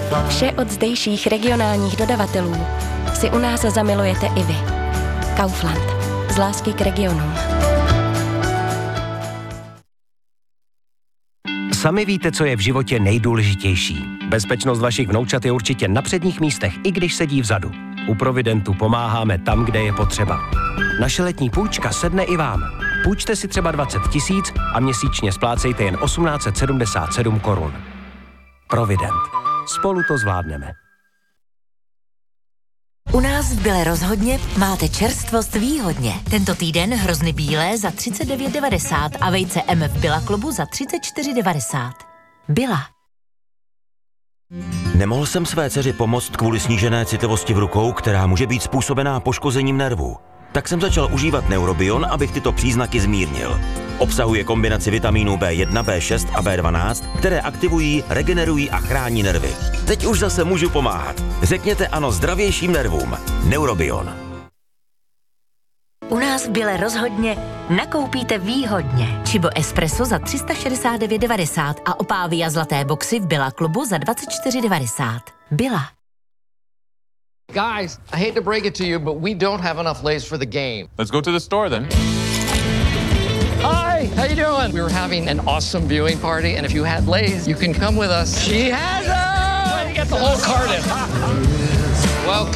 Vše od zdejších regionálních dodavatelů si u nás zamilujete i vy. Kaufland. Z lásky k regionům. Sami víte, co je v životě nejdůležitější. Bezpečnost vašich vnoučat je určitě na předních místech, i když sedí vzadu. U Providentu pomáháme tam, kde je potřeba. Naše letní půjčka sedne i vám. Půjčte si třeba 20 000 a měsíčně splácejte jen 1877 korun. Provident. Spolu to zvládneme. U nás v Bile rozhodně máte čerstvost výhodně. Tento týden hrozny bílé za 39,90 a vejce MF Bila klubu za 34,90. Bila. Nemohl jsem své dceři pomoct kvůli snížené citlivosti v rukou, která může být způsobená poškozením nervů. Tak jsem začal užívat Neurobion, abych tyto příznaky zmírnil. Obsahuje kombinaci vitamínů B1, B6 a B12, které aktivují, regenerují a chrání nervy. Teď už zase můžu pomáhat. Řekněte ano zdravějším nervům. Neurobion. U nás v Bile rozhodně nakoupíte výhodně. Čibo Espresso za 369,90 a Opavia zlaté boxy v Bila klubu za 24,90. Byla. Guys, I hate to break it to you, but we don't have enough Lay's for the game. Let's go to the store then. Hi, how you doing? We were having an awesome viewing party, and if you had Lay's, you can come with us. She has them! You get the whole carton. Welcome.